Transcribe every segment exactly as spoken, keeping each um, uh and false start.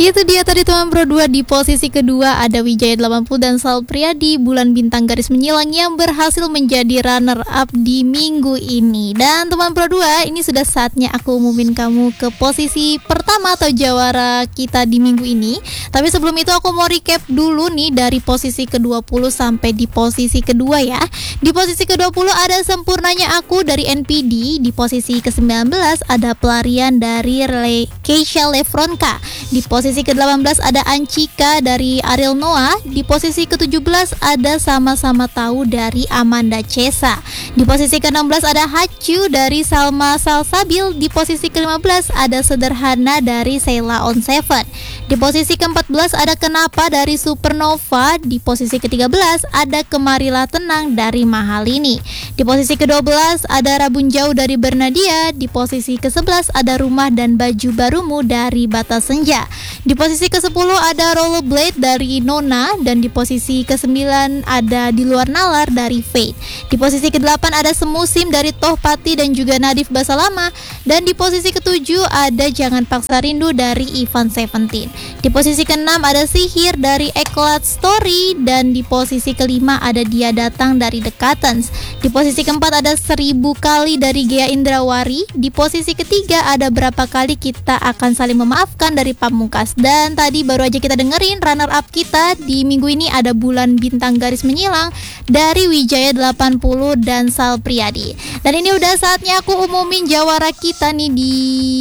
Itu dia tadi teman Pro dua. Di posisi kedua ada Wijaya delapan puluh dan Sal Priadi, Bulan Bintang Garis Menyilang, yang berhasil menjadi runner up di minggu ini. Dan teman Pro dua, ini sudah saatnya aku umumin kamu ke posisi pertama atau jawara kita di minggu ini. Tapi sebelum itu aku mau recap dulu nih dari posisi ke dua puluh sampai di posisi kedua ya. Di posisi ke dua puluh ada Sempurnanya Aku dari N P D. Di posisi ke sembilan belas ada Pelarian dari Le- Keisha Lefronka. Di posisi ke delapan belas ada Ancika dari Ariel Noah. Di posisi ke tujuh belas ada Sama-sama Tahu dari Amanda Chesa. Di posisi ke enam belas ada Hachu dari Salma Salsabil. Di posisi ke lima belas ada Sederhana dari Sheila on Seven. Di posisi ke empat belas ada Kenapa dari Supernova. Di posisi ke tiga belas ada Kemarilah Tenang dari Mahalini. Di posisi ke dua belas ada Rabun Jauh dari Bernadia. Di posisi ke sebelas ada Rumah dan Baju Barumu dari Batas Senja. Di posisi ke sepuluh ada Rollerblade dari Nona. Dan di posisi ke sembilan ada Di Luar Nalar dari Fate. Di posisi ke delapan ada Semusim dari Tohpati dan juga Nadif Basalama. Dan di posisi ke tujuh ada Jangan Paksa Rindu dari Ivan Seventeen. Di posisi ke enam ada Sihir dari Eklat Story. Dan di posisi ke lima ada Dia Datang dari The Cuttons. Di posisi keempat ada Seribu Kali dari Gea Indrawari. Di posisi ketiga ada Berapa Kali Kita Akan Saling Memaafkan dari Pamungkas. Dan tadi baru aja kita dengerin runner up kita di minggu ini ada Bulan Bintang Garis Menyilang dari Wijaya delapan puluh dan Sal Priadi. Dan ini udah saatnya aku umumin jawara kita nih di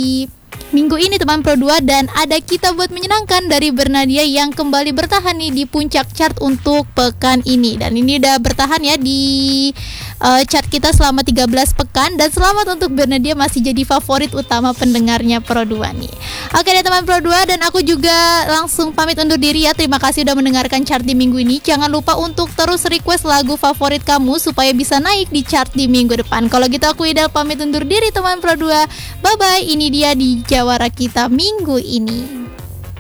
minggu ini teman Pro dua. Dan ada Kita Buat Menyenangkan dari Bernadia yang kembali bertahan nih di puncak chart untuk pekan ini. Dan ini udah bertahan ya di uh, chart kita selama tiga belas pekan. Dan selamat untuk Bernadia, masih jadi favorit utama pendengarnya Pro dua nih. Oke deh teman Pro dua, dan aku juga langsung pamit undur diri ya. Terima kasih udah mendengarkan chart di minggu ini. Jangan lupa untuk terus request lagu favorit kamu supaya bisa naik di chart di minggu depan. Kalau gitu aku Ida pamit undur diri teman Pro dua. Bye bye, ini dia di jawara kita minggu ini.